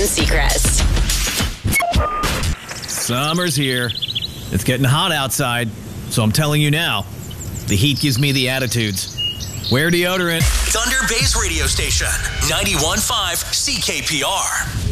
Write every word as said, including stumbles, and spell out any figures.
Seacrest. Summer's here. It's getting hot outside, so I'm telling you now, the heat gives me the attitudes. Wear deodorant. Thunder Bay's radio station, ninety-one point five C K P R.